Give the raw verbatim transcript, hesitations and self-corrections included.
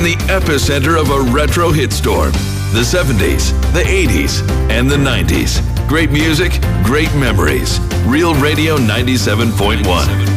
the epicenter of a retro hit storm. The seventies, the eighties, and the nineties. Great music, great memories. Real Radio ninety-seven point one.